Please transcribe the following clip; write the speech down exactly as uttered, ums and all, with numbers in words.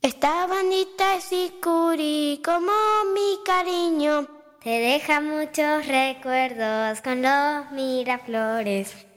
Esta bandita es Sicuri, como mi cariño. Te deja muchos recuerdos con los Miraflores.